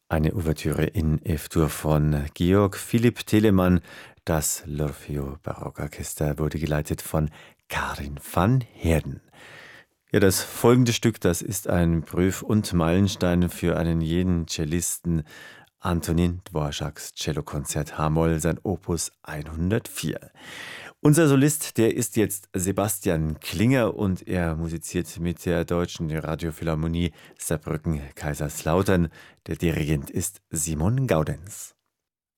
Eine Ouvertüre in F-Dur von Georg Philipp Telemann. Das L'Orfeo Barockorchester wurde geleitet von Karin van Heerden. Ja, das folgende Stück, das ist ein Prüf- und Meilenstein für einen jeden Cellisten. Antonin Dvoraks Cellokonzert H-Moll, sein Opus 104. Unser Solist, der ist jetzt Sebastian Klinger und er musiziert mit der Deutschen Radiophilharmonie Saarbrücken-Kaiserslautern. Der Dirigent ist Simon Gaudenz.